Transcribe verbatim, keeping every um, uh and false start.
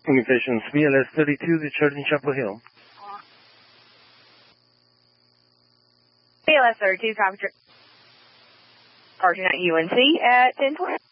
Communications, V L S thirty-two, discharging Chapel Hill. V L S thirty-two, copy. Departing at U N C at ten twenty.